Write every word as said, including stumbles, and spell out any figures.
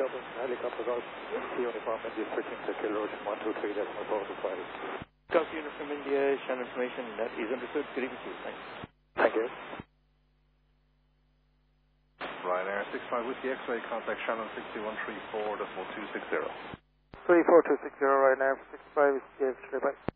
Dublin, helicopter Golf, T uniform India switching to Kill Road one two three decimal four two five. Golf unit from India, Shannon information, that is understood. Good evening to you, thanks. Thank you. Ryanair six five Whiskey X-ray, contact Shannon six one three four decimal two six zero. three four two six zero Ryanair six five Whiskey X-ray, bye.